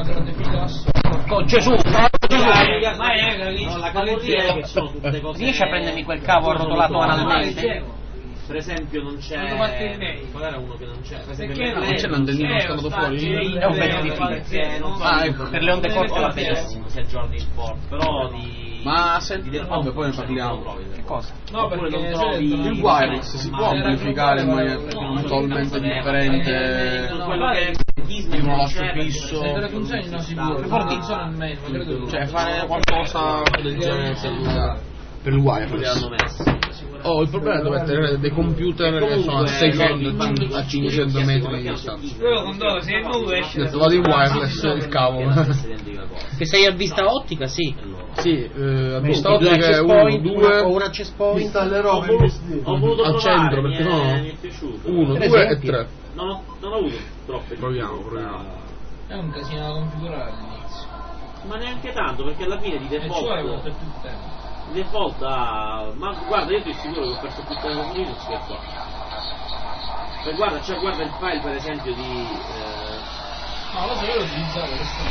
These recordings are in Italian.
Con Gesù, ma la capolieria che sono tutte cose. Riesci a prendermi quel cavo arrotolato analmente? Per esempio non c'è. Qual era uno che non c'è? Per esempio non c'è l'antennino stato fuori? È un pezzo di filo. Ecco. Per le onde corte va benissimo. Si aggiorni il port, però di. Ma senti, vabbè, poi ne parliamo. Che cosa? No, perché non trovi Il wireless si può amplificare in maniera totalmente differente quello che di un lascio fisso, le funzioni non si può, funziona almeno, ma credo. cioè fare qualcosa del genere per il wireless. Oh, il problema è dover mettere dei computer che sono a 600 a 500 metri di distanza. Se nulla esce. Vado in wireless il cavo. Che sei a vista ottica, sì. Sì, a vista ottica è 1, 2 o un access point. Installerò al centro, perché no? 1, 2 e 3. No, non ho avuto troppe. Proviamo. È un casino da configurare all'inizio. Ma neanche tanto, perché alla fine di E ci vuole molto default. più tempo. Default ma guarda, io ti assicuro che ho perso più tempo con Linux che qua. E guarda il file per esempio di. No, lo so, io lo utilizzavo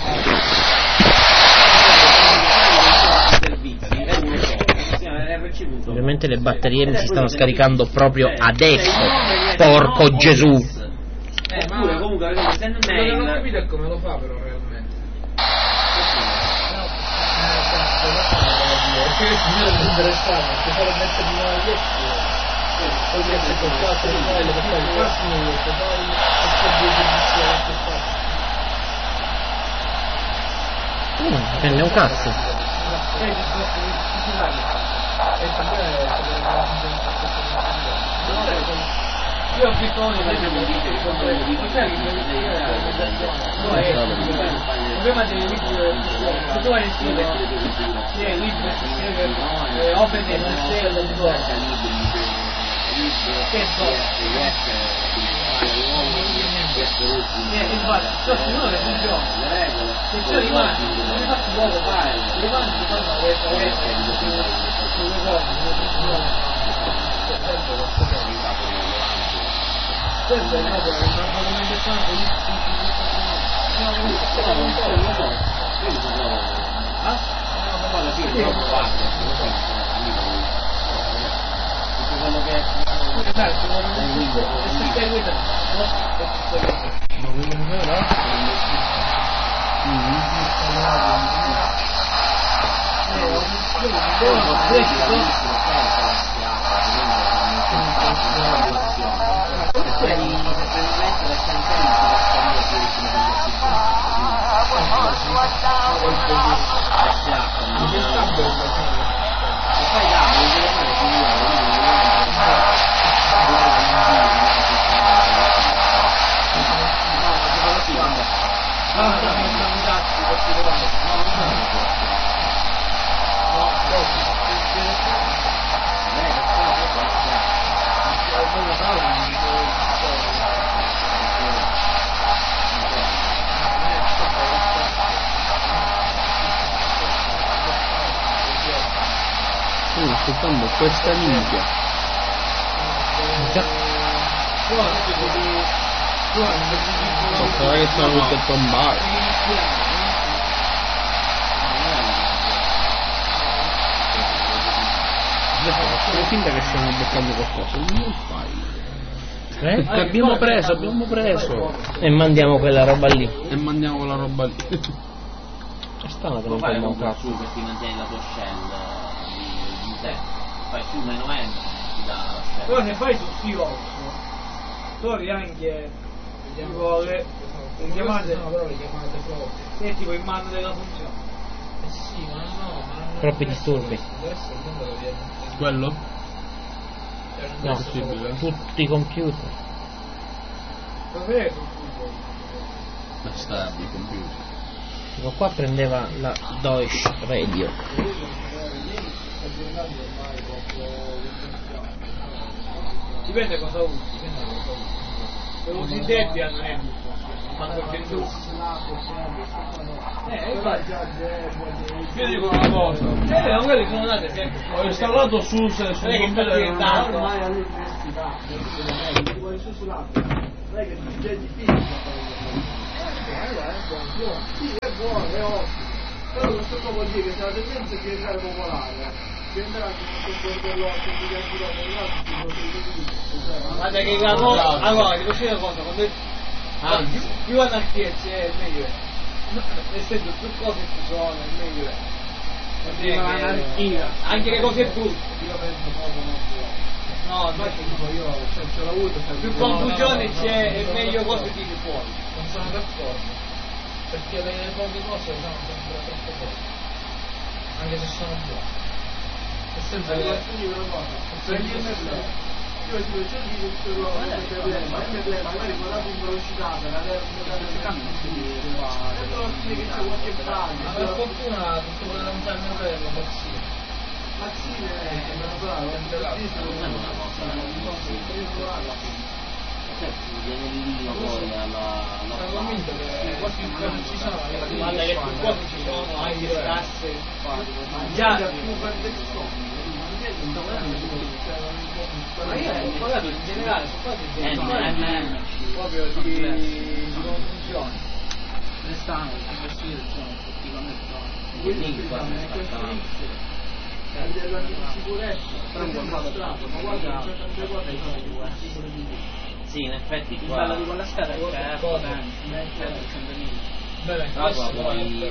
servizi è uno solo. Ovviamente le batterie mi si stanno scaricando proprio adesso. Porco Gesù. Oppure comunque avete send quello che non ho mail. capito è come lo fa però realmente. Perché io non mi interessava, perché fare mettere di nuovo gli poi mi ha portato il file per fare il prossimo poi Prende un cazzo. Io ho visto uno che prima devi se tu hai il sito open e non c'è lo se uno le funziona se c'è rimane non mi faccio nuovo file rimane di quando questo è una documentazione Ascoltando questa minchia. Sarà che stanno tutti a tombare. Fai finta che stiamo beccando qualcosa, non fai. Abbiamo preso. E mandiamo quella roba lì. E mandiamo quella roba lì. È strano che non fai prenda un un cazzo. su che ti mantieni la tua shell di te. Fai su meno n ti dà la shell. però se fai su Xerox trovi anche tipo le chiamate che tipo il mando della funzione sì ma no Troppi disturbi. Quello? No, possibile. tutti i computer. Bastardi computer. Tipo qua prendeva la Deutsche Radio. dipende cosa usi se usi Debian non è quando c'è tu io dico una cosa non quelli sono andati sempre ho installato sul computer ormai all'università vuoi su sull'app non è che c'è difficile buono, è ottimo. Però questo qua vuol dire che se la tendenza è diventare popolare, diventerà tutto il bordelotto, di guarda che la cosa, allora ti posso dire una cosa, quando più anarchia c'è meglio è. Nel senso più cose ci sono, meglio è. l'anarchia. Anche le cose brutte. Io penso proprio non può. No, Infatti dico io, c'ho avuto più confusione c'è e meglio cose tiri fuori. Non sono d'accordo. Perché le poche cose sono sempre troppo poche. Anche se sono buone. E senza che una cosa, se io io dico c'è di tutto il problema, magari con la velocità per avere ma per fortuna tutto quello che non sa il mio fratello Mazzine è bravo, viene lì poi alla convinto che quasi ci sono, guarda che più cose ci sono, anche le tasse già più per ma io ho pagato in generale, sono quasi proprio di confusione. Restano, sono effettivamente della sicurezza, ma guarda, c'è tante cose che sono sicure. sì, in effetti Il qua bello di quella strada è che c'è Bene, qua poi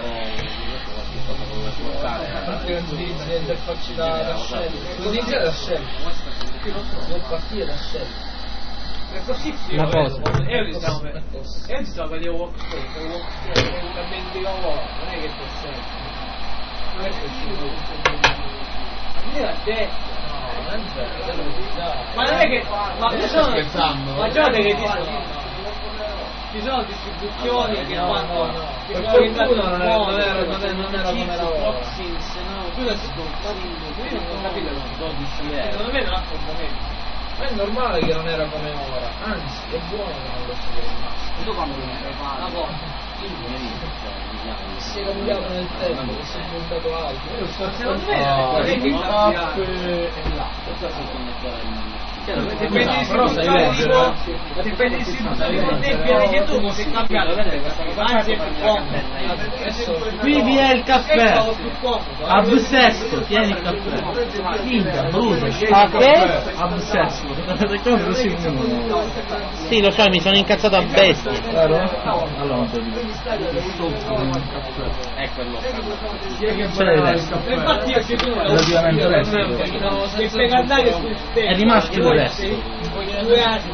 perché non utilizzi le interfacce da scelta, lo utilizzi da scelta, non partire da scelta. È così una cosa. Io ti stavo per dire workspace, un ambiente di lavoro, non è che per sempre. Non è che mi l'ha detto. No, non è vero, ma non è che. Ma io sono scherzando. Ma guardate che ci sono distribuzioni che fanno. Per fortuna non era come lavoro. Non capito 12 euro. Secondo me non ha fondamento. Ma è normale che non era come ora, anzi è buono che non lo sia rimasto. tu quando mi fai Si è cambiato nel tempo, si è diventato altro. secondo me non è che cambia dipende che tu sei cambiato, anzi è più comodo. Qui vi è il caffè. Absesso, tieni il caffè. Minchia, Bruno. A che? Absesso. Sì, lo so, mi sono incazzato a bestia. Allora non so è quello Infatti io ci sono che per andare sul tempo è rimasto il resto. 2 anni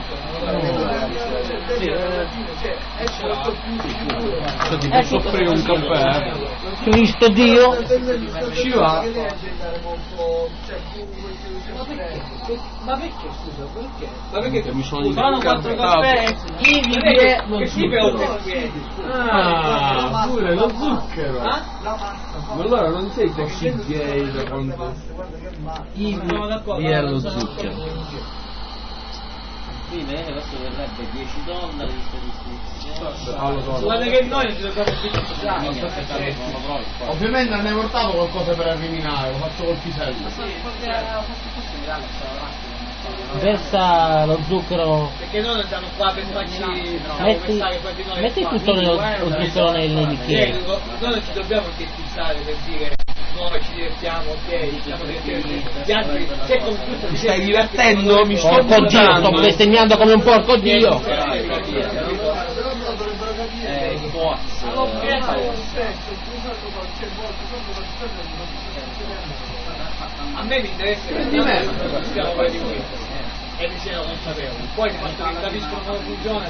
Ti posso offrire un caffè? Cristo Dio. Ci va. ma perché scusa perché? Ma perché mi sono fanno 4 caffè Ivi è lo che si per Ah, pure lo zucchero. ah? Ma allora non sei così gay da quanto... Ivi è lo zucchero. Sì, vedete, questo verrebbe $10 di distribuzione. Guarda che noi non ci dobbiamo fissare. Ovviamente non ne portavo qualcosa per eliminare, lo faccio col pisello. Versa lo zucchero. Perché noi non siamo qua per farci Metti tutto lo zucchero nei bicchieri. noi non ci dobbiamo che fissare per dire noi ci divertiamo, ok, siamo divertenti. Gli altri, se con tutto Mi stai divertendo? Mi sto Porco Dio, sto bestemmiando come un porco Dio. a me mi interessa che stiamo per di questo e mi siano consapevoli. Poi il fatto che capiscono come funziona,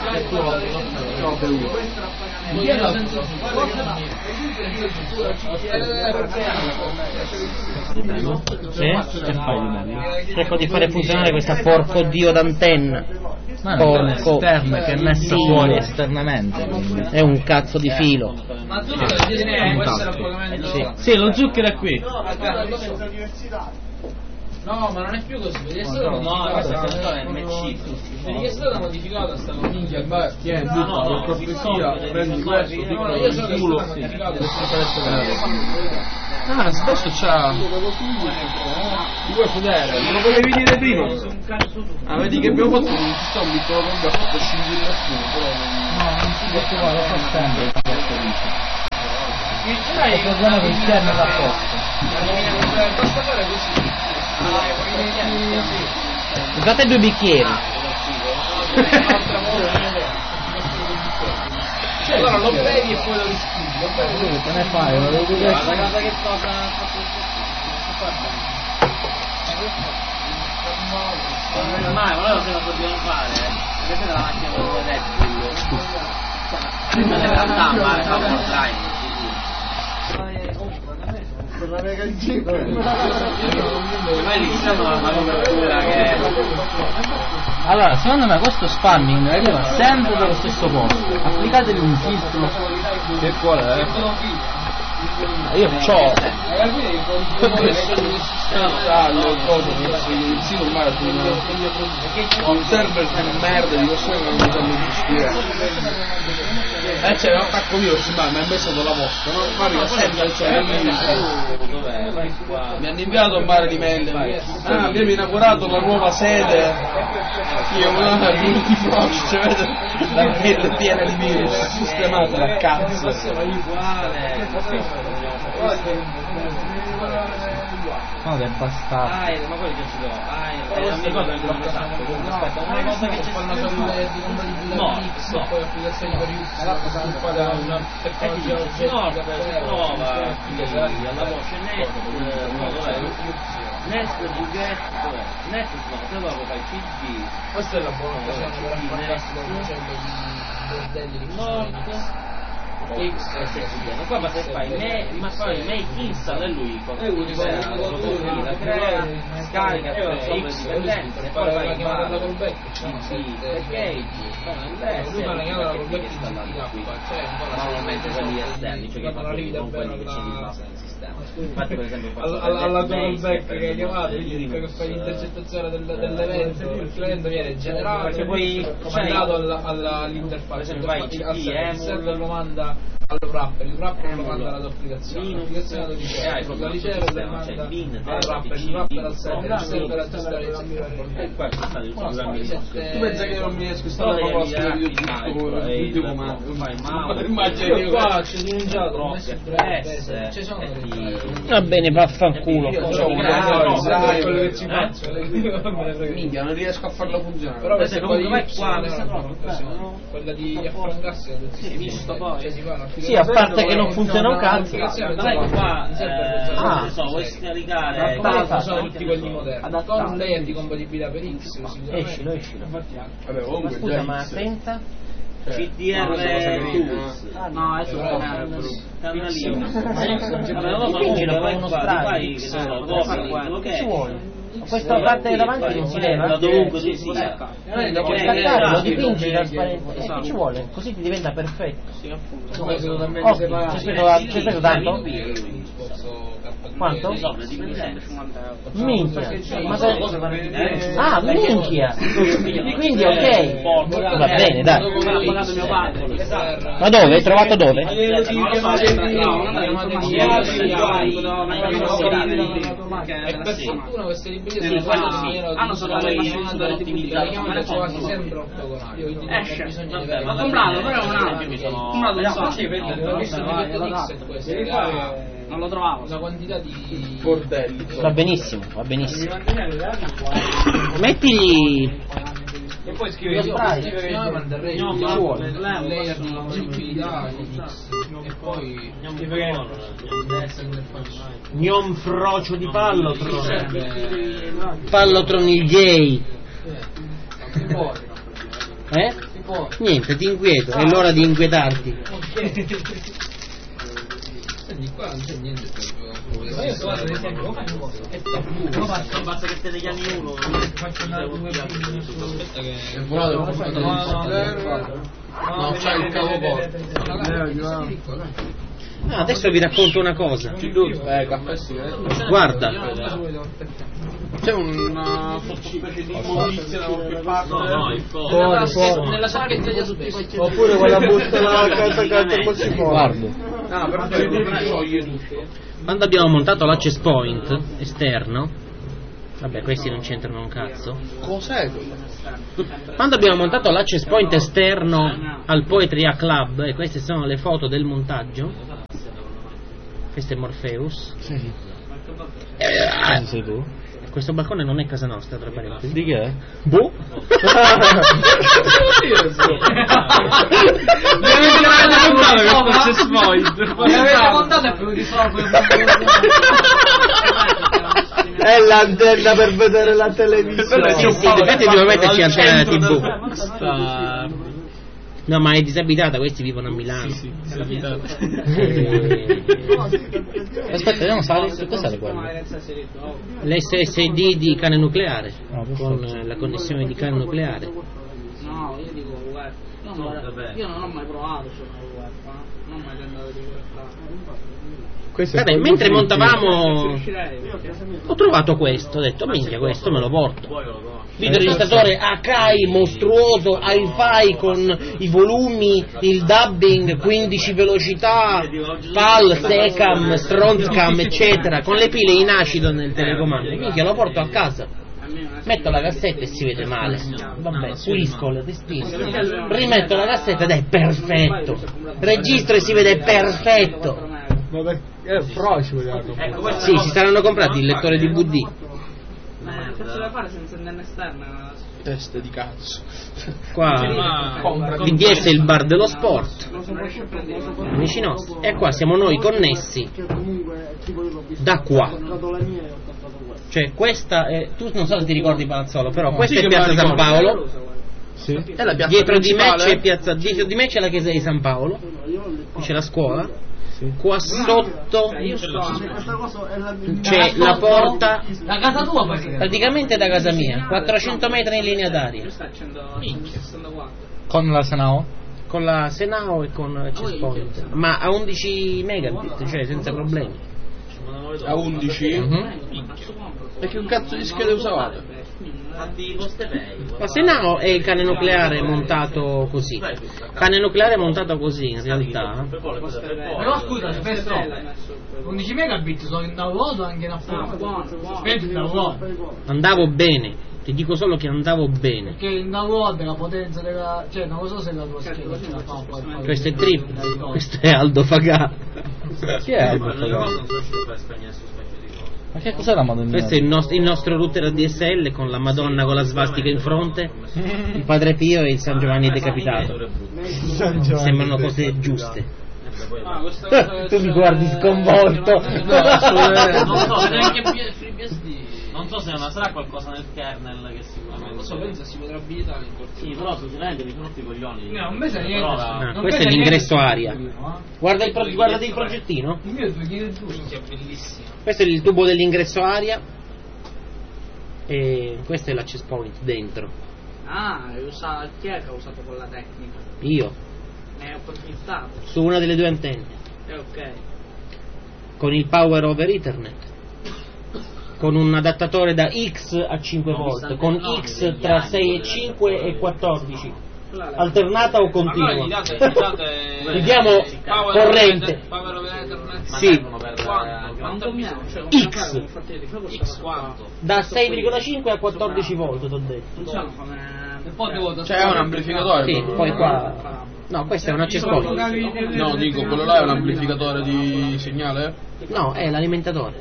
Cerco di fare funzionare questa porco Dio d'antenna. Ma non è esterna, che è messa fuori esternamente. È un cazzo di filo. ma tu non devi può essere un pagamento. Sì, lo zucchero è qui. No, ma non è più così, perché è stata modificata sta Minchia, beh, tieni, per cortesia, prendi questo, no, io sono culo. Ah, adesso c'ha... Ti vuoi vedere? Me lo volevi dire prima? Ah, vedi che abbiamo fatto un sistema di quello che abbiamo fatto scindere nessuno, però non... No, non si può, lo fa sempre. il problema che il kernel va a posto. Basta fare così. Usate 2 bicchieri. Allora lo bevi e poi lo rischiudi. Che ne fai? Guarda che cosa ha fatto. Ma loro se lo dobbiamo fare. Questa è la macchina con il Red Bull. In realtà male fa un drive. Ormai iniziamo una copertura che. Allora, secondo me questo spamming arriva sempre dallo stesso posto. Applicatevi un filtro. Che qual è? Io c'ho. Il sito ormai è un server di merda di persone che non sanno gestire. C'è un attacco virus, ma mi ha messo la vostra, no? Ma arriva sempre al mi hanno inviato un mare di mail. Abbiamo inaugurato la nuova sede. Io una di Frost, cioè vedo la mail piena di virus, sistemata da cazzo. No, che bastardo. Ma quello che ci do. Non mi ricordo il blocco esatto. Aspetta, una cosa che ci fanno poi applicazioni per una tecnologia nuova alla voce Nest Buget, Nest no, te lo fai CD. Questa è la buona cosa, X qua ma se fai ma poi make install e lui la crea, scarica sopra dipendenze e poi vai in mano package lui ma la chiamata col back normalmente quelli esterni cioè che fanno con quelli che c'è di base nel sistema infatti per esempio alla callback che hai chiamato che fai l'intercettazione dell'evento l'evento viene generato perché poi mandato all'interfaccia il server lo manda al wrapper, il wrapper lo manda alla tua applicazione, l'applicazione lo riceve, la riceve e lo manda al wrapper, il wrapper al server, il server a gestire il Tu pensi che non mi riesco a stare a proposta di video comando? Immagino io qua c'è denunciato, ci sono Va bene, vaffanculo. quello che ci faccio, minchia, non riesco a farlo funzionare. però per comunque vai qua, questa quella di affrancarsi si fa Sì, a parte che non funziona un cazzo. Dai qua, non so, vuoi scaricare sono tutti quelli moderni. Con lei è anticompatibilità per X. Escilo. Vabbè, comunque Scusa, ma attenta. CDR Tools. No, è solo Canalino. Dipingilo con uno spray. Che ci vuole? Questa parte davanti non si leva? Da dovunque si sia. Devo staccare, lo dipingi trasparente. E che ci vuole? Così ti diventa perfetto. Ci speso tanto? Quanto? Minchia. Ma minchia. Quindi ok. Va bene, dai. Ma dove? Hai trovato dove? Per fortuna queste librerie hanno solo le quasi sempre ortogonali. L'ho comprato, però un altro mi sono comprato non lo trovavo. Una quantità di bordelli. Va benissimo. Mettigli. e poi scrive io manderei layer di possibilità di X e poi Gnom frocio di Pallotron il gay. Niente, ti inquieto, è l'ora di inquietarti. Qua non c'è niente basta che te negli anni 1 non c'è il cavo porto. Adesso vi racconto una cosa. Caffè sì, Guarda, c'è una sottospecie di immondizia da qualche parte. nella sacchetta di asbesto Oppure quella busta là come si può. guarda. Scioglie tutto. Quando abbiamo montato l'access point esterno, vabbè, questi non c'entrano un cazzo. Cos'è quello? Quando abbiamo montato l'access point esterno al Poetry A Club, e queste sono le foto del montaggio, Questo è Morpheus. Sì. Sei tu? Questo balcone non è casa nostra, tra parentesi. Di che è? Boh. Mi avete contato e più risolvo. È l'antenna per vedere la televisione. Sì, infatti devo metterci antenna TV. No, ma è disabitata, questi vivono a Milano. Sì, disabitata. Aspetta, vediamo se sale quello. L'SSD di cane nucleare, con la connessione di cane nucleare. No, io dico guarda, io non ho mai provato non ho mai tentato di Vabbè, mentre montavamo ho trovato questo, ho detto minchia, questo me lo porto. Videoregistratore Akai mostruoso, hi-fi con i volumi, il dubbing, 15 velocità, PAL, SECAM, STRONZCAM eccetera, con le pile in acido nel telecomando. Minchia, lo porto a casa, metto la cassetta e si vede male, vabbè, pulisco le testine, rimetto la cassetta ed è perfetto, registro e si vede perfetto. Sì, si saranno comprati il lettore DVD. Ma che cazzo deve fare senza antenna esterna? Teste di cazzo. Qua VDS è il bar dello sport, amici nostri, e qua siamo noi connessi da qua. Cioè questa è, tu non so se ti ricordi Palazzolo, però questa è Piazza San Paolo. Sì. È la piazza Dietro di me principale. c'è dietro di me c'è la chiesa di San Paolo, qui c'è la scuola. Qua sotto c'è la porta, La casa tua poi? praticamente da casa mia, 400 metri in linea d'aria. Con la Senao? Con la Senao e con Checkpoint, ma a 11 megabit, cioè senza problemi. A 11? E che un cazzo di schede usavate? La Senao è il cane nucleare montato così. Cane nucleare montato così in realtà. Però scusa, spesso 11 megabit sono in download o anche in upload? Spesso in download. Andavo bene, ti dico solo che andavo bene. Perché in download la potenza della... cioè non lo so se la tua scheda ce la fa poi. Questo è Trip, questo è Aldo Fagà. Chi è Aldo Fagà? Ma che cos'è la Madonna? Questo è il nostro router ADSL con la Madonna con la svastica in fronte, il Padre Pio e il San Giovanni decapitato. Sembrano cose giuste. Tu mi guardi sconvolto. Non so se non sarà qualcosa nel kernel che sicuramente. Non so, penso si potrà abilitare in corso. Sì, però sicuramente mi tutti i coglioni. No, non mi sa niente. Questo è l'ingresso aria. Guarda il progettino. Il mio è bellissimo. Questo è il tubo dell'ingresso aria. E questo è l'access point dentro. Ah, chi è che ha usato quella tecnica? Io. Ne ho approfittato. Su una delle due antenne. Ok. Con il power over Ethernet. Con un adattatore da X a 5 volt, con X tra 6 e 5 e 14, alternata o continua. Gli diamo corrente. Sì. X da 6,5 a 14 volt, t'ho detto. C'è un amplificatore? Sì, poi qua. No, questo è un access point. No, dico, quello là è un amplificatore di segnale? No, è l'alimentatore.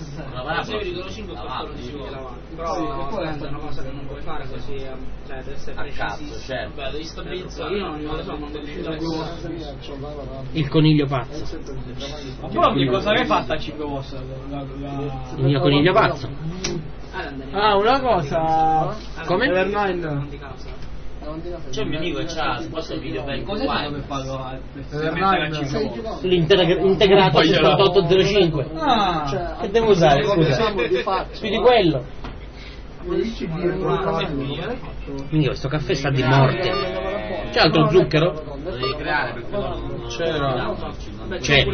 Però questa è una cosa che non puoi fare così, cioè deve essere precisissimo. Beh, devi stabilizzare. Io non lo so, non riuscito. Il coniglio pazzo. Però che cosa hai fatto a 5 vostre? Il mio coniglio pazzo. Ah, una cosa. Come? C'è un mio amico che c'ha questo video per Cos'è per farlo? L'integrato 7805. Ah, Che devo usare, scusa? Più di quello. Quindi questo caffè sa di morte. C'è altro zucchero? Lo devi creare perché non C'è.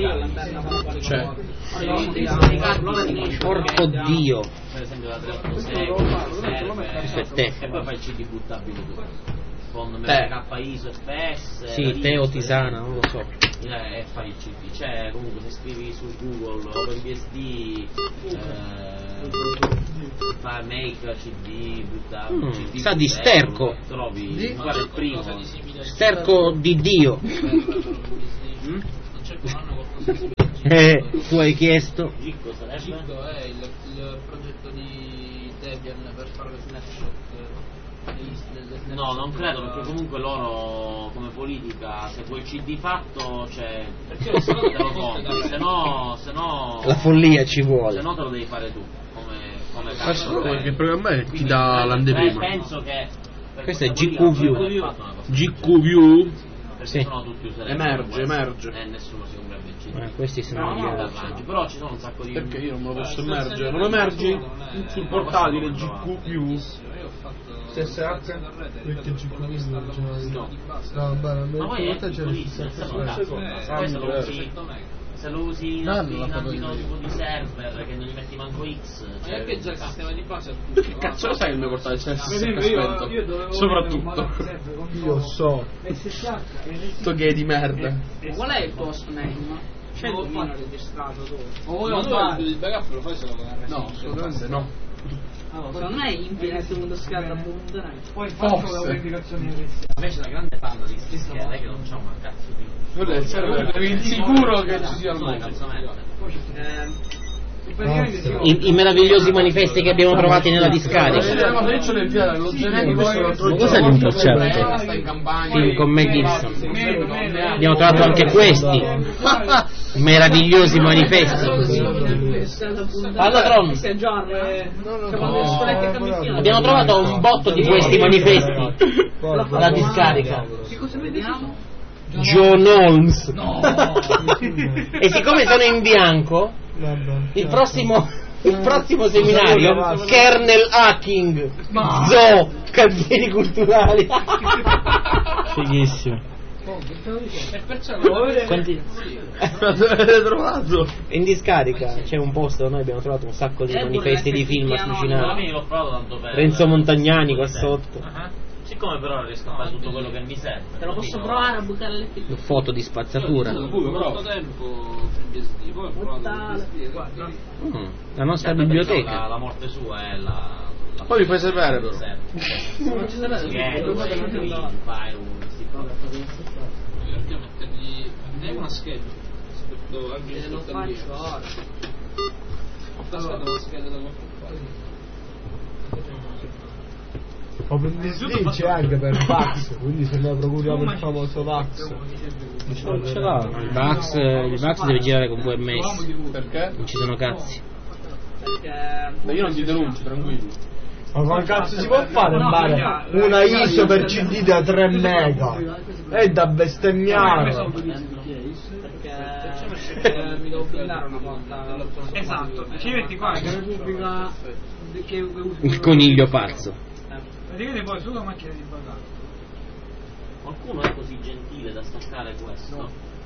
Porco Dio. per esempio la 386 Questo è te. e poi fai il CD buttabile tu con Te. K ISO FPS Sì, te o tisana, non lo so. e fai il CD, cioè comunque se scrivi su Google OpenBSD fai make CD buttabile CD sa di buttabile, sterco. trovi guarda il primo Sterco di Dio. tu hai chiesto. Gicco sarebbe? Gicco è il progetto di Debian per fare le snapshot. No, non credo, perché comunque loro come politica, se vuoi il CD fatto, cioè, perché te lo compri, se no La follia ci vuole. se no te lo devi fare tu, come Perché il programma ti dà l'anteprima. Penso che Questo è GQView. GQView? perché Sì. sono tutti userebbero Emerge. questo, e nessuno si compra il CD. Questi sono gli Davanti, però ci sono un sacco di Perché io non me lo posso emergere? Non emergi sul portatile GQView? SSH? Perché GQView no. No, bene, Ma poi è c'è piccolissimo, poi se lo usi in ambito tipo di server che non gli metti manco X, Ma anche già il sistema di base Che cazzo lo sai il mio portatile? C'è il soprattutto. Io so. Sto gay di merda. Qual è il post name? 100.000 registrato dove? Ma tu il backup lo fai solo con RSS? No, assolutamente no. Non è infinite.scat.net. Poi Forse. l'autenticazione invece la grande fanno di sti schede che non c'ha una cazzo di Quello è il server più insicuro che ci sia al mondo. I meravigliosi manifesti che abbiamo trovati nella discarica. Ma io ce l'ho inviato allo generico. Ma cosa gli intercetta? Sta in campagna. Film con Mel Gibson. Abbiamo trovato anche questi meravigliosi manifesti. Pallatron, abbiamo trovato un botto di questi manifesti alla discarica. John Holmes. E siccome sono in bianco, il prossimo seminario, kernel hacking, zoo, cantieri culturali. Fighissimo. E perciò Quanti... L'avete trovato? In discarica c'è un posto, noi abbiamo trovato un sacco di manifesti di film allucinanti. l'ho provato tanto per Renzo Montagnani qua sotto. siccome però riesco a fare tutto quello che mi serve Te lo posso provare a buttare alle figure? Foto di spazzatura. molto tempo FreeBSD, poi ho provato FreeBSD, guarda. La nostra Perché biblioteca. la morte sua è la Poi mi fai sapere però. Non ci sarà fai un Perché mettergli è una scheda rispetto anche lo faccio ora. ho passato una scheda da qualche parte. OpenBSD c'è anche per Vax, quindi se noi procuriamo il famoso Vax. Non ce l'ha. Il Vax deve girare con VMS. Perché? Non ci sono cazzi. Ma io non ti denuncio, tranquillo. Ma come cazzo si può fare in bare una ISO per CD da 3 mega? È da bestemmiare. Perché mi devo blindare una volta. Esatto, ci metti qua che Repubblica che Il coniglio pazzo. praticamente poi sulla macchina di bagaglio. Qualcuno è così gentile da staccare questo?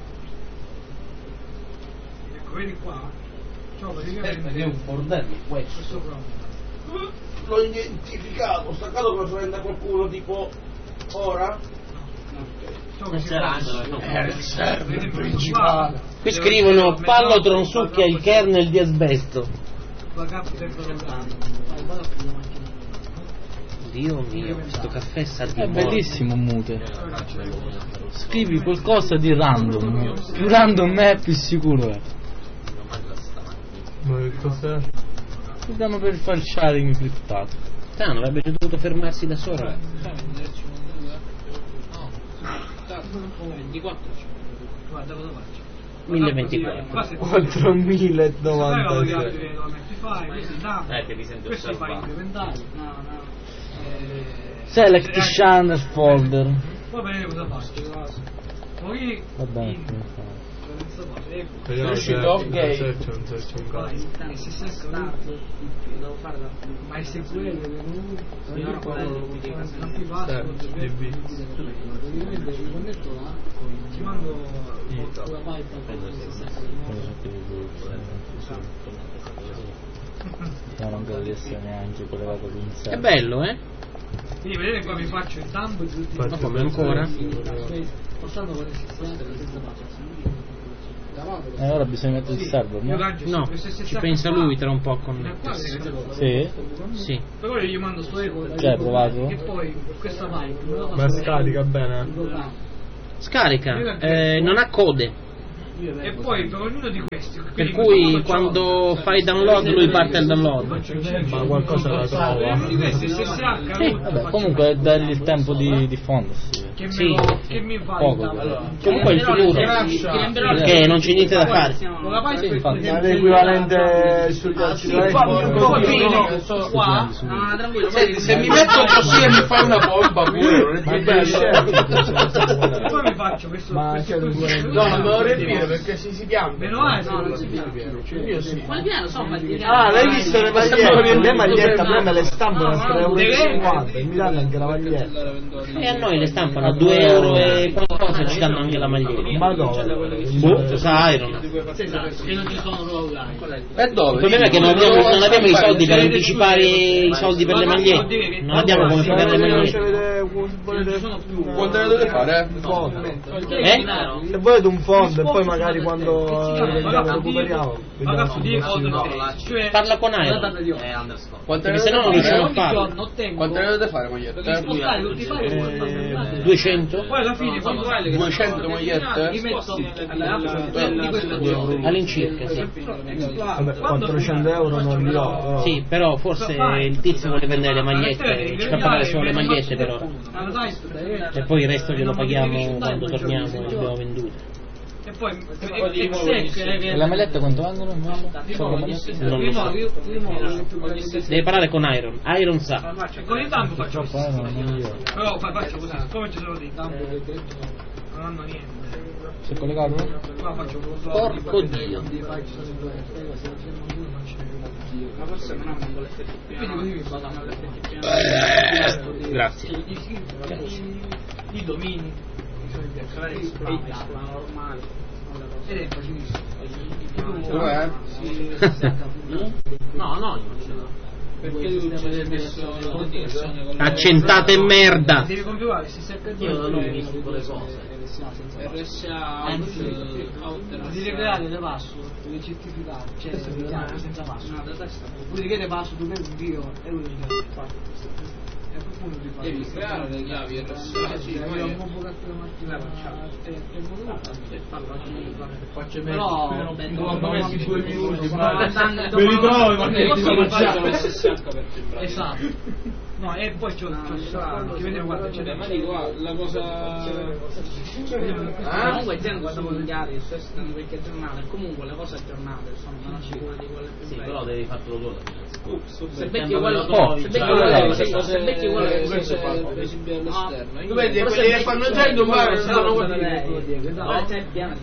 Ecco, vedi qua. Ciò praticamente È un bordello questo. sopra. L'ho identificato, staccato come lo prende qualcuno tipo ora? Non sarà È il server principale. Qui scrivono Pallotron succhia il kernel di asbesto. Backup tempo. Dio mio, questo caffè sa di È morte. bellissimo Mute. Scrivi qualcosa di random. Più random è, più sicuro è. Ma che cos'è? Ti danno per fare il sharing criptato. Strano, avrebbe dovuto fermarsi da sola. Guarda cosa faccio. 1024. 4096. che mi sento Questi fai osservato. incrementali. Select Shanner folder. Poi vedete cosa faccio. Poi Vabbè. Vediamo se uscito? non Ok. c'è un cazzo. devo fare la ma il SQL DB. ti mando Non credo di essere neanche collegato con il È bello, eh? quindi vedete qua vi faccio il dump Ma come ancora? passando con il sistema senza ora bisogna mettere il server, no? No, ci pensa lui tra un po' con... Sì? Sì. però io gli mando sto eco Cioè, hai provato? e poi questa pipe Ma scarica bene. Scarica, non ha code. E poi per ognuno di questi. Per cui quando fai download lui parte il download. Ma qualcosa la Per trova. ognuno di questi SSH Sì, root, Vabbè, comunque è dargli il tempo di diffondersi. che sì. mi fa Poco. Comunque il futuro, perché non c'è niente da fare. con la pagina Sì, infatti. Ma l'equivalente sugli altri Qua, tranquillo. Senti, se mi metto così e mi fai una bomba pure, non è più bello. e poi mi faccio questo No, non me lo riempire perché si pianta. meno A Io sì. Ma il piano sono fatti Ah, l'hai visto le magliette? Le magliette a me le stampano a 3,50 € e mi danno anche la maglietta. E a noi le stampano a 2 euro e qualcosa e ci danno anche la maglietta. Ma dove? Boh, sa Iron. che non ci sono solo online. E dove? Il problema è che non abbiamo i soldi per anticipare i soldi per le magliette. Non abbiamo come pagare le magliette. Quanto ne dovete fare? Se volete un fondo e poi magari quando recuperiamo Paga su di cioè Parla con Iron, Quanto ne perché se no non dovete riusciamo fare? a farlo. Quanto ne dovete fare magliette? 200 poi alla fine quando hai 200 magliette? all'incirca, sì. Vabbè, 400 € non li ho. Sì, però forse il tizio vuole vendere le magliette, ci fa pagare solo le magliette per ora. E poi il resto glielo paghiamo quando torniamo e le abbiamo vendute. e poi E le magliette quanto vengono? Solo le magliette? Non lo so. Devi parlare con Iron. Iron sa. con il tampo faccio così. Non io. Però faccio così, come ci sono dei tampo non hanno niente. Si è collegato? Qua faccio così. Porco Dio. Ma forse non hanno l'FTP. Quindi così mi fanno l'FTP. Grazie. I domini normale. ed è facilissimo. Dov'è? No, non ce l'ho. Perché lui ci deve messo Accentate merda. devi configurare se sempre Io da lui mi stupo le cose. RSA devi creare le password, devi certificare, cioè senza password. Quindi che le password tu per invio e lui non deve fare. E qualcuno ti fa. devi creare le chiavi RSA. Faccio Però messi 2 minuti, mi ritrovo SSH esatto. No, e poi c'ho che vediamo guarda c'è ma dico la cosa comunque gente quando vuole chiari su vecchie giornate comunque le cose aggiornate sono meno sicure di quelle più Sì, belle. però devi fartelo tu. Se becchi quello che è visibile all'esterno Tu vedi, quelli che fanno gente un bar si fanno c'è il piano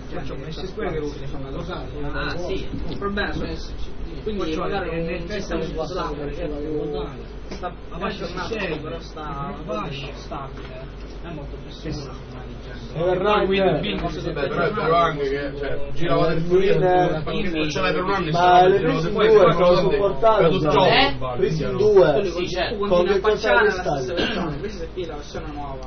ah sì il problema sono quindi magari nel sistema di Slack sta aggiornato però sta stabile è molto più sicuro però è vero anche che girava del Torino non ce l'hai per un anno Ma le Prison 2 sono supportate. Prison 2 sì, certo. con Continui che a cosa affacciare le la stessa stai? versione questa è qui la versione nuova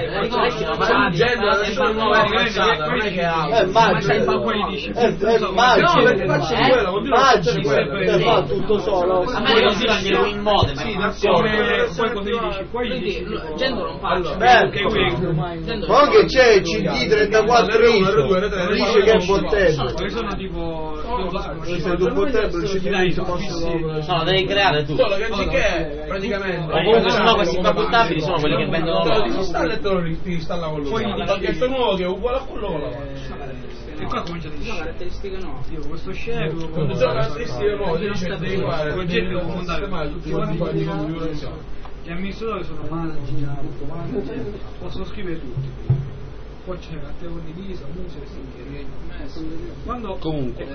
la versione nuova è cazzata non è che ha Magico. Fa tutto solo. A me non si va in modem. sì poi quando gli dici poi gli dici Gendo non faccio Ma anche c'è CD 34 ISO, dice che è potente. che sono tipo Se tu potente il CD si possono. No, lo devi creare tu. solo che anziché praticamente O comunque se no questi facoltabili sono quelli che vendono te lo loro. disinstalla e te lo installa con Poi lui gli perché questo nuovo che è uguale a quello con la e qua comincia a sono dire caratteristiche no tipo questo scemo quando c'è una caratteristica nuova ti dice devi fare progetto devo montare sistemare tutti quanti i di configurazione gli amministratori sono possono scrivere tutti poi c'è la te condivisa musica quando comunque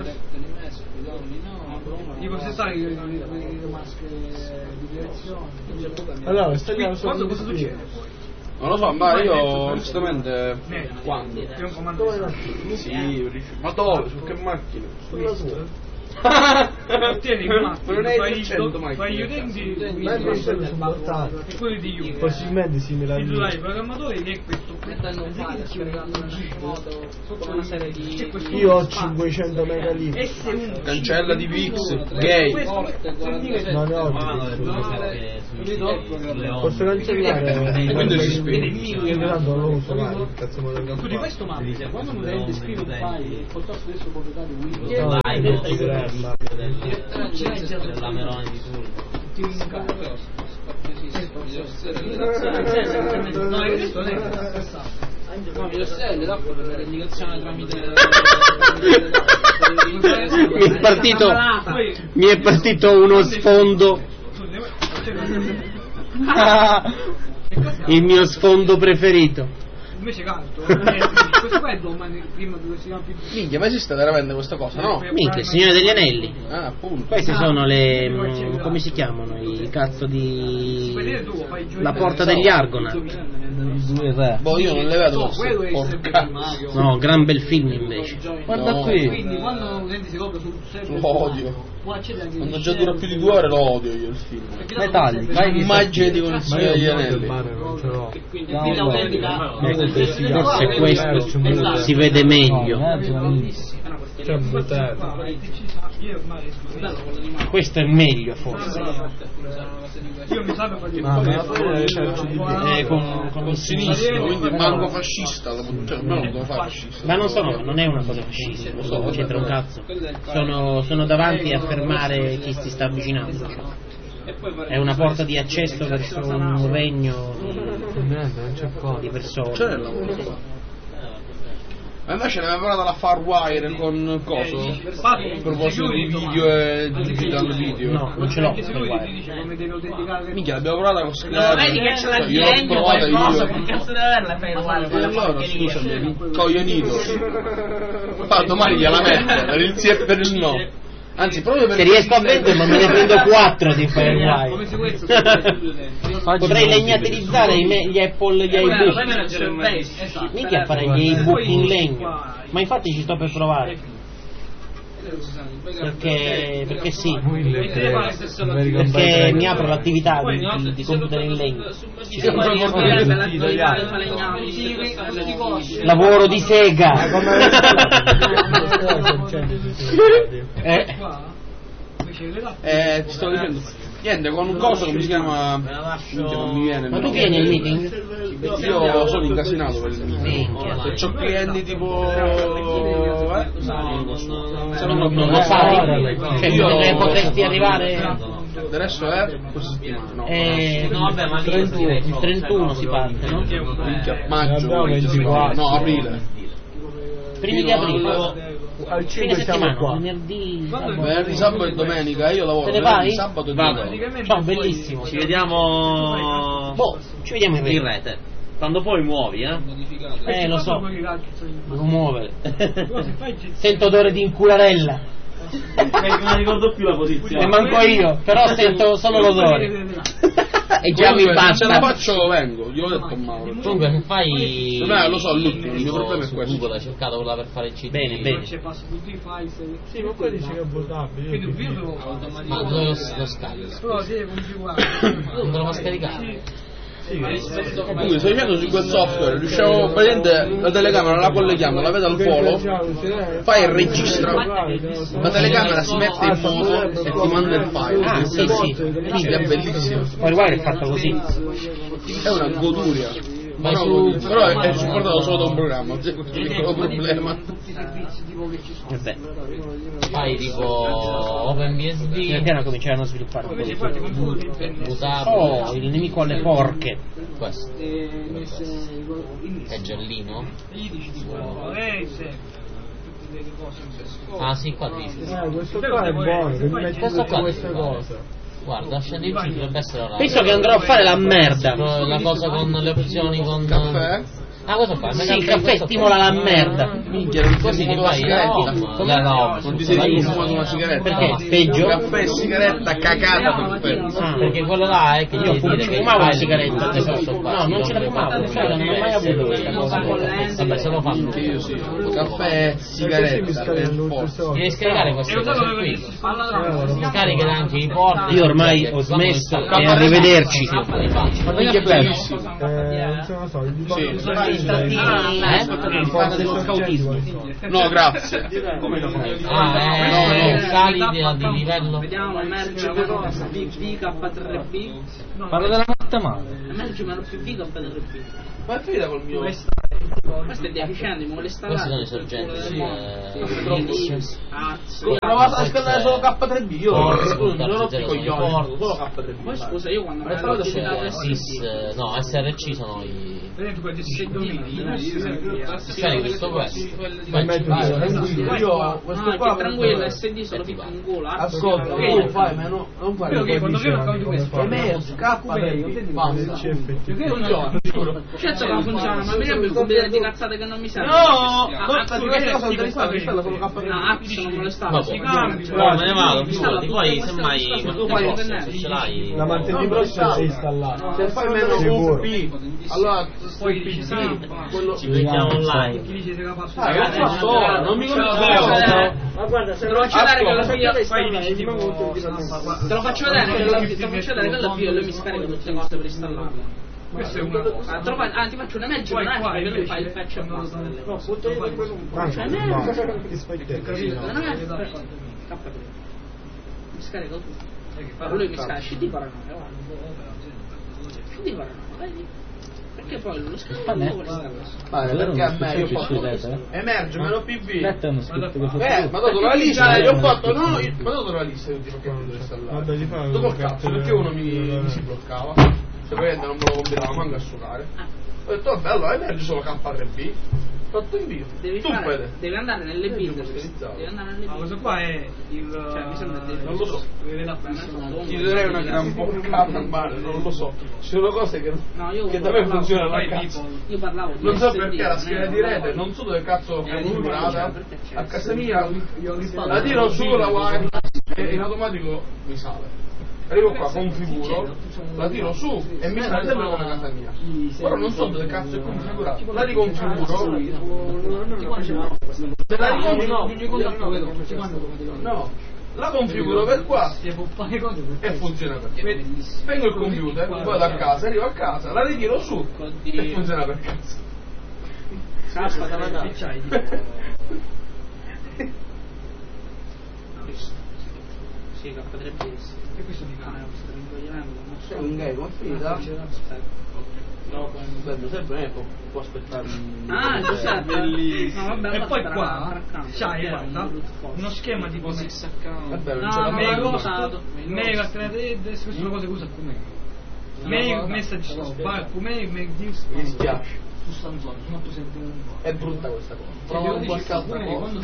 dico se sai le maschere di direzione Allora, stagliamo solo quando cosa succede poi? non lo so ma io onestamente Quando? È un comando sì ma dove? Su che macchina? sulla sua. Tieni il macchino, fai gli utenti e quelli di Juve. Possibilmente simile a Il lui. programmatore è questo sotto una serie di Io ho 500 megalink. S1 Cancella di Vix, gay. Non ne ho. Posso cancellare? Quando si spiega? Io tanto non lo uso mai. Cazzo me lo su di questo mappa, quando un utente scrive un file il posto stesso proprietario Windows La Meloni di turno. no, è questo non è mi è partito uno sfondo. Il mio sfondo preferito. invece canto questo qua è domani prima di questi campi. Minchia, ma esiste veramente questa cosa, no? Minchia, il Signore degli Anelli. Ah, appunto. Queste sono le come si chiamano? I cazzo di la porta degli Argonauts. Boh, io non le vedo. Porca. No, gran bel film invece. Guarda No. qui. Quindi quando l'utente si copre sul server Lo odio. può accedere anche Quando già dura più di 2 ore lo odio io il film. Metalli, Immagine di Ma consiglio io degli il anelli. mare non ce l'ho. forse questo si vede meglio. C'è un butello. Questo è meglio forse. io mi sa per fare Ma poi c'è il CDB. Con Sinistro, quindi manco fascista, cioè non lo fa fascista. Ma non è una cosa fascista, lo so, non c'entra un cazzo. Sono davanti a fermare chi si sta avvicinando. È una porta di accesso verso un regno Niente, non c'è cosa. di persone. C'è il lavoro. Ma invece ne aveva parlato la Farwire con coso? A proposito di video e digital video. No, non ce l'ho per se lui ti guarda. dice come devi autenticare Minchia, l'abbiamo provata con Skype. Vedi che ce l'ha Io l'ho genio provata qualcosa, io. che cazzo deve averla per uguale E allora, scusami, coglionito. Ma domani gliela metto, per il sì e per il no. Anzi, proprio per Se riesco a venderlo me ne prendo 4 di Firewire. come se questo Potrei legnaterizzare gli Apple, gli iBook. esatto Mica fare gli ebook in legno. Ma infatti ci sto per provare. Perché sì. Perché mi apro l'attività di computer in legno. Lavoro di sega. ti sto dicendo. Niente, con un coso come si chiama. Non mi viene. Ma tu vieni al meeting? Io sono incasinato per il meeting. Minchia. Se ho clienti tipo. Non lo sai? Cioè, potresti arrivare. Adesso è questa settimana, no? No, vabbè, ma Il 31 si parte, no? Minchia, maggio, Abbiamo 24. no, aprile. Primi di aprile. Al Fine 5 siamo settimana, qua. Venerdì, sabato e domenica, io lavoro. Te ne vai? venerdì, sabato e domenica. Ciao, bellissimo. ci vediamo Boh, ci vediamo in in rete. rete. Quando poi muovi, Lo so. Devo muovere. Sento odore di incularella. Non ricordo più la posizione. E manco io, però sento solo l'odore. E già mi Comunque, se la basta. faccio vengo, glielo ho detto a Mauro. Comunque, che fai? Lo so, l'ultimo, il mio problema è questo. Google ha cercato quella per fare il CD. Bene, bene. c'è passa tutti i file Sì, ma poi dice che è votabile. quindi un video Ma dove lo scarico? però sì configurato Non te lo fa scaricare? Comunque sto dicendo su quel software, riusciamo praticamente la telecamera la colleghiamo, la vedo al volo, fai e registra, la telecamera si mette in moto e ti manda il file. Ah, sì, sì. Quindi è bellissimo. Firewire è fatta così. È una goduria. Vai Però, su- però è supportato solo da un programma, c'è questo piccolo problema. Vabbè. Fai tipo OpenBSD, Piano piano cominceranno a sviluppare un po' di cose. Mutabile, Oh, il nemico alle porche. questo è giallino. Ah sì, qua dice. Questo qua è buono, che mi metti Questo tutte qua queste è cose. Guarda, scende in dovrebbe essere ora. Penso che andrò a fare la merda. La cosa con le opzioni con Caffè? Ah, cosa fa? Sì, il caffè stimola la merda. Minchia, Così ti fai no, non ti sei fumato una sigaretta? Perché? Peggio? Caffè e sigaretta cagata perfetto. Perché quello là è che io fumavo la sigaretta. No, non ce la fumavo, non ho mai avuto questa cosa. Vabbè, se lo fanno. Io sì. Caffè e sigaretta per forza. Devi scaricare queste cose qui. Scarica anche i porti. Io ormai ho smesso e arrivederci. Ma che bellissimo. Non so, il dello scautismo. No, grazie. Sali di livello. Vediamo, emerge VK3B. Parlo della matematica. Emerge meno più VK3B. Ma è finita col mio. Questo è deficiente, ma le Questi sono i sorgenti. Ho provato a scaldare solo K3B. Io non ho più coglioni. Solo K3B. Poi scusa, io quando ho utilizzato No, SRC sono i. Scarichi tutto questo. Io questo qua tranquillo, SD solo ficco in culo. Ascolta, tu fai, ma non fai. Certo che non funziona, ma mi sembra il computer di cazzate che non mi serve. No, questa cosa devi stare solo K3B. Non me lo stavo. No, me ne vado, poi semmai ce l'hai. La martedì prossimo sei installato. Se fai meno sicuro. allora poi quello Ci becchiamo online. non mi conosco. Ma guarda, se lo faccio vedere che lo figlio te lo faccio vedere che lo figlio lui mi scarica tutte le cose per installarlo. Questo è una cosa. Ti faccio una mezza ora che lui fa il patch e basta. Non è mi scarica tutto. Lui mi scarica CD paranoia. CD paranoia, vedi? Perché poi lo scrivo perché a me emerge meno PV ma dato la lista lista gli ho fatto ma dato la lista perché non devo installare dopo il cazzo perché uno mi si bloccava se prende non me lo combinava manco a suonare ho detto vabbè allora emerge solo K3B fatto invio devi andare nelle build ma questo qua è il mi sembra non lo so ti darei una gran boccata al mare non lo so ci sono cose che da me funzionano a cazzo io parlavo non so perché la scheda di rete non so dove cazzo è configurata a casa mia la tiro su la wifi e in automatico mi sale arrivo qua, configuro, la tiro su e mi sale sempre come casa mia. Però non so dove cazzo è configurato. La riconfiguro. Se la riconfiguro. No. La configuro per qua e funziona per me. Spengo il computer, vado a casa, arrivo a casa, la ritiro su e funziona per cazzo. Sì, K3B. E questo di c'è un gay come finita? Sempre può aspettare bellissimo. No, vabbè, e poi qua c'hai uno schema tipo Mega 3D, queste sono cose che usa come Mega message come News mi dispiace su Samsung sono 871 è brutta questa cosa prova un qualche altra cosa quando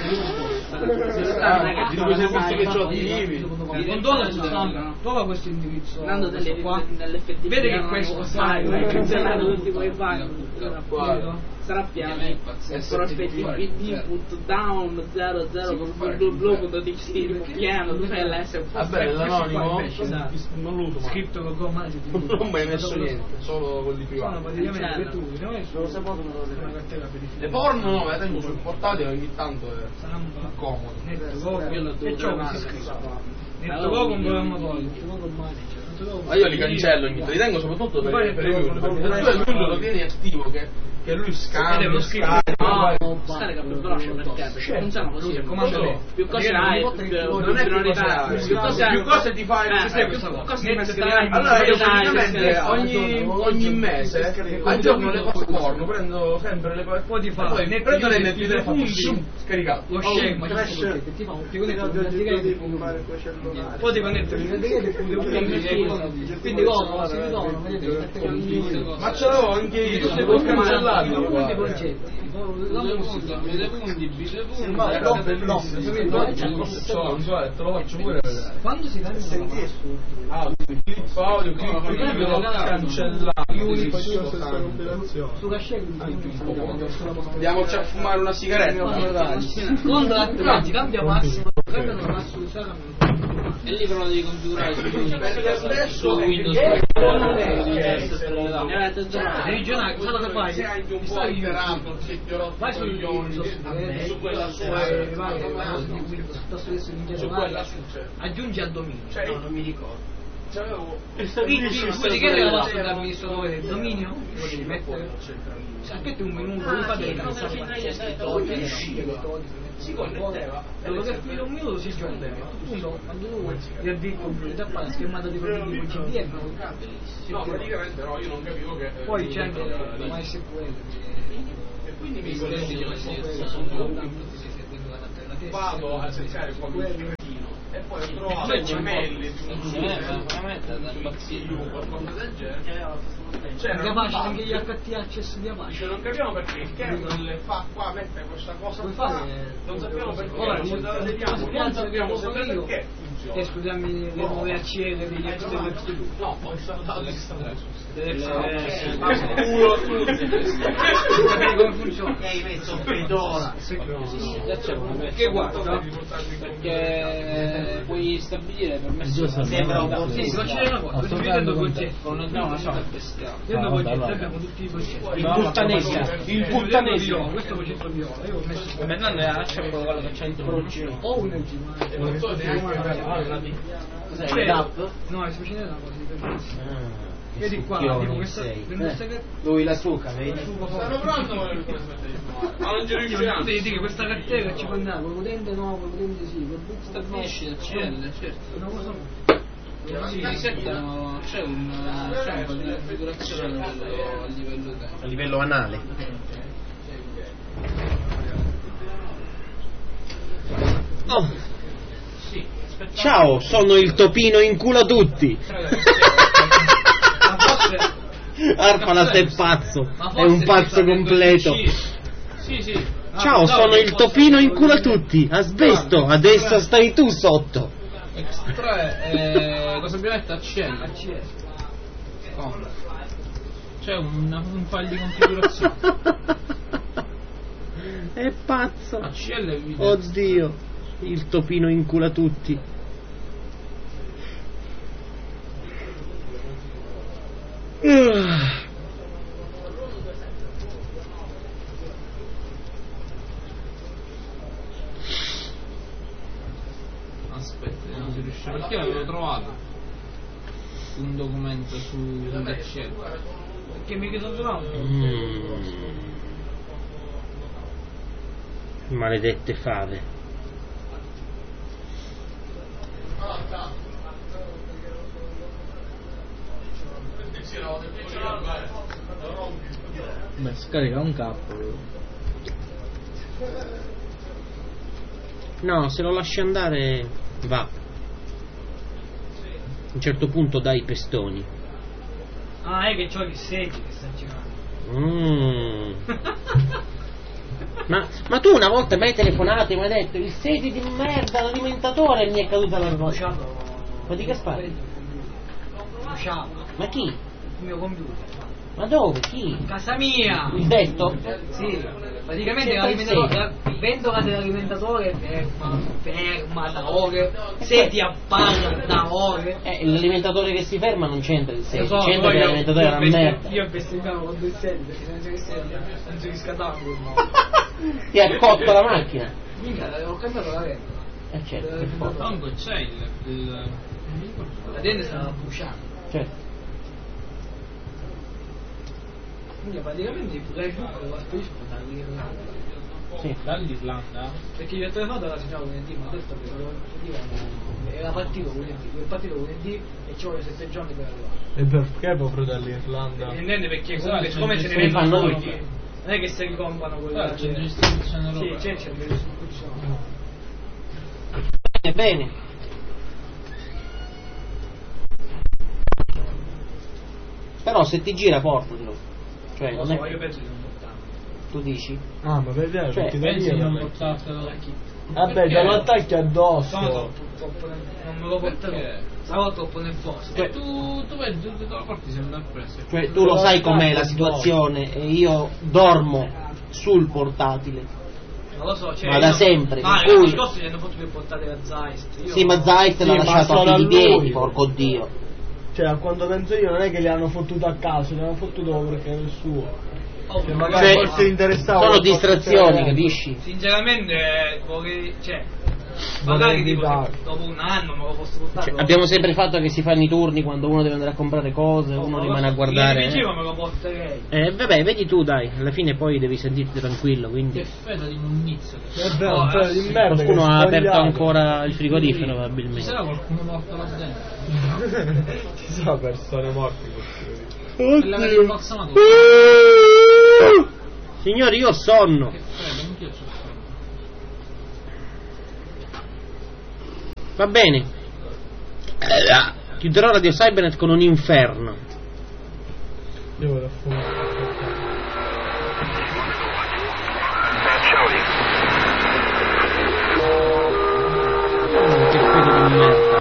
di dove sei visto che ce lo attivi controlla su Samsung prova questo indirizzo nell'FTP vedi che questo tutti quei file sarà piano però FTP put down 00.txt piano dove l'S vabbè l'anonimo non lo uso mai scritto con gomma non ho mai messo niente solo quelli privati le porno no le tengo sul portatile ogni tanto è comodo netto go con programmatore ma io li cancello ogni tanto li tengo soprattutto per il Windows perché tu lo tieni attivo che lui scarica scarica più veloce perché funziona così più cose hai non è priorità più cose ti fai allora io praticamente ogni mese aggiorno le cose porno prendo sempre le cose poi ti fa prendo le MP3 faccio scaricato lo scemo poi ti connetti quindi cosa si ritorna ma ce l'avevo anche io devo cancellare quindi concetti Ma no, bellissimo. Te lo faccio pure vedere. Quando si vede Clip audio, clip video, cancellati. su Cascelli Andiamoci a fumare una sigaretta. con ti cambia massimo, cambiano massimo E lì però devi configurare su Windows. regionale, cosa che fai? Vai su quella aggiungi al dominio. No, non mi ricordo. Quindi che era la vostra amministratore del dominio? Devi mettere. Aspetta un minuto, lui fa delle cazzate. Si connetteva. Quello che fino a un minuto si giunge. Appunto, quando tu gli avvii il computer, fai la schermata di problemi con CDM. No, praticamente però io non capivo che. Poi c'è anche la MySQL. E quindi mi vado a cercare qualche cretino e poi ho trovato le mail di un qualcosa del genere. Capace anche gli HT access di Apache. Non capiamo perché il kernel le fa qua, mette questa cosa Puoi qua. fare? Non sappiamo perché. Ora, Non sappiamo se perché funziona. Escludiamo le nuove ACL degli ex dell'X2. No, poi sta Capire come funziona. Che hai messo pedora? Che guarda? Perché puoi stabilire permesso. Sembra un po' Sì, faccio una cosa, sto vedendo il concetto. Non è una sorta bestiale. Dentro il concetto abbiamo tutti i concetti. Il puttanesimo. Questo concetto viola. Io ho messo Non ne lascia quello che c'è in o un Cos'è? Il DAP? no, è succede una cosa di bellissima. Vedi qua, tipo questa Lui la suca, vedi? Stanno pronto ma non ci riusciamo. Devi dire che questa cartella ci può andare, quel potente no, quel potente sì, quel boost Stabilisci il CL, certo. una cosa C'è un po' di configurazione a livello A livello anale. Oh. Ciao, sono il topino in culo a tutti. Arpana sei pazzo, è un pazzo completo. Sì. Ciao, sono il topino in culo a tutti. Asbesto, adesso stai tu sotto. X3 cosa abbiamo detto? ACL. Oh. C'è un file di configurazione. È pazzo. ACL e video. Oddio, il topino in culo a tutti. Aspetta, non si riesce. Perché io avevo trovato un documento su ACL. che mi sono trovato. Maledette fave. Beh, scarica un capo. No, se lo lasci andare va. A un certo punto dai i pestoni. Ah, è che c'ho il seggi che sta girando. Ma tu una volta mi hai telefonato e mi hai detto il seti di merda, l'alimentatore, e mi è caduta la voce. Ma di che spari? Ma chi? Il mio computer. Ma dove? Chi? Casa mia! Il desktop? Sì, praticamente l'alimentatore, la ventola dell'alimentatore ferma da ore, seti a palla da ore. L'alimentatore che si ferma non c'entra il seti, So, c'entra che l'alimentatore è una merda. Io bestemmiavo con due seti, perché senza che seti non si riscaldava. Ti ha cotto la macchina. Mica, ho cambiato la ventola. Certo, che foto. Comunque c'è La dente stava bruciando. Certo. Quindi praticamente il playbook lo spedisco dall'Irlanda. Sì. dall'Irlanda. Perché gli ho telefonato la signora lunedì, mi ha detto che era partito lunedì, e ci vuole 7 giorni per arrivare. E perché proprio dall'Irlanda? Niente, perché comunque siccome ce ne Come fanno vengono tutti. non è che se li comprano quelli C'è una distribuzione sì, europea. c'è una distribuzione. Bene. Però se ti gira portatelo. Cioè, Lo non so, è... io penso di non portarlo. Tu dici? Ah, ma per dire, Cioè, tutti da Pensi di via. non portartelo da chi? Vabbè, te lo attacchi addosso. Sono troppo non me lo porterò. Sarò troppo nervoso. Cioè, Tu vedi, tu te lo porti sempre appresso. Cioè, tu lo sai com'è la situazione e io dormo sul portatile. Non lo so, cioè, Ma da sempre, Ma per cui- l'anno scorso gli hanno fatto più portare la Zeist. Sì, ma Zeit l'ha Sì, ma lasciato solo a a piedi lui. piedi, porco dio. Cioè, a quanto penso io, non è che li hanno fottuto a caso, li hanno fottuto perché era il suo. Oh, Che magari Cioè, forse interessava. sono qualcosa distrazioni, di- capisci? Sinceramente, vorrei, cioè, magari tipo, evitare. dopo un anno me lo posso portare. Cioè, abbiamo sempre fatto che si fanno i turni quando uno deve andare a comprare cose, uno rimane a guardare. Mi diceva me lo porterei. Vabbè, vedi tu, dai, alla fine poi devi sentirti tranquillo, quindi. Che fede di un inizio. È vero, un pelo di merda. Qualcuno che ha è aperto sbagliato. ancora il frigorifero, Ci probabilmente. sarà qualcuno morto là dentro? Ci sono persone morte così. E l'avete imbalsamato? Signori, io ho sonno. Che fede, anch'io c'ho sonno. Va bene. Chiuderò Radio Cybernet con un inferno. Io vado a fumare. Che pedo di merda.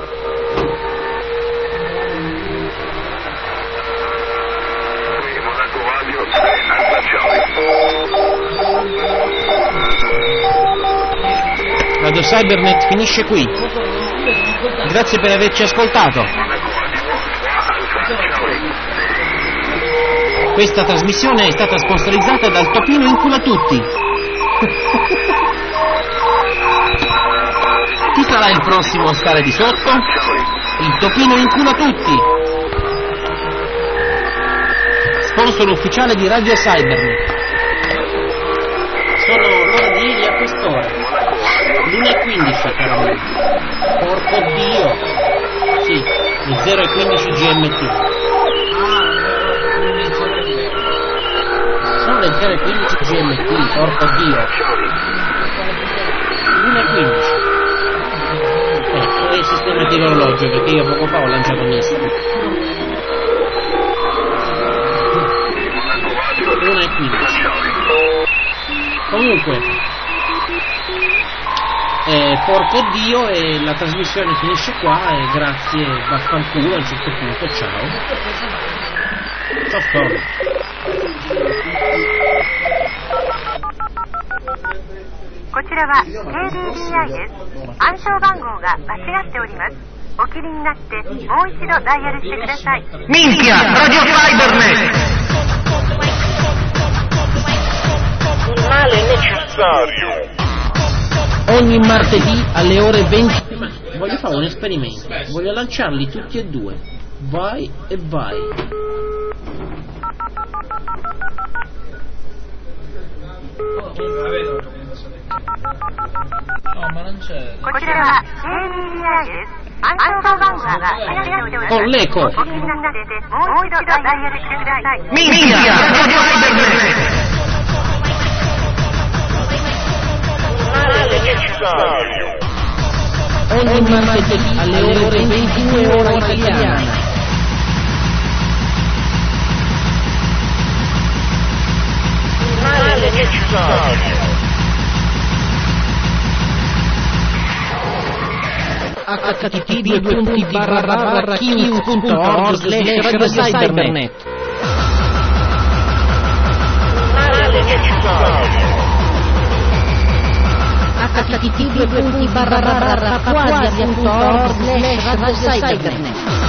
Radio Cybernet finisce qui. Grazie per averci ascoltato. Questa trasmissione è stata sponsorizzata dal Topino Incula-Tutti. Chi sarà il prossimo a stare di sotto? Il Topino Incula-Tutti. Sponsor ufficiale di Radio Cybernet. Sono l'ora di ieri a quest'ora. l'1:15 caramente. Porco Dio. Sì, le 0:15 GMT. Sono le 0:15 GMT, porco Dio. l'1:15. E sistemati l'orologio perché io poco fa ho lanciato Mystic. 1:15. Comunque, porco Dio, e la trasmissione finisce qua e grazie, vaffanculo a un certo punto, ciao. Ciao Storm. こちらは KDDI です。暗証番号が間違っております。お切りになってもう一度ダイヤルしてください。 Minchia! Radio Cybernet! Male necessario. Ogni martedì alle ore 20. Voglio fare un esperimento. Voglio lanciarli tutti e due. Vai e vai. No, ma non c'è. こちらは KDDI です。暗証番号が間違っております。 Con l'eco. お切りになってもう一度ダイヤルしてください。 Minchia! Radio Cybernet! Male necessario. Ogni martedì alle ore 22 ora italiana. Male necessario. http://kiu.org/radiocybernet. Male necessario. http://quasia.org/radiocybernet.